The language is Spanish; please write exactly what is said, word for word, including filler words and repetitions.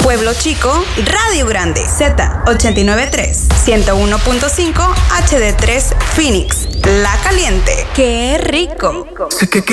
Pueblo Chico, Radio Grande, Z ochenta y nueve punto tres, ciento uno punto cinco, H D tres, Phoenix, La Caliente. ¡Qué rico! Sé que